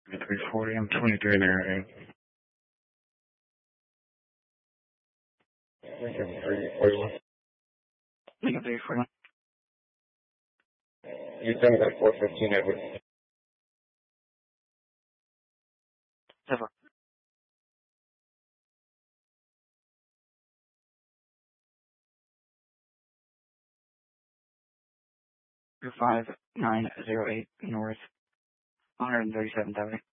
340, I'm 23 there. Lincoln 341. Lincoln 341. You tell me that 415 Edward. Zero. You're 5908 North, 137th Avenue.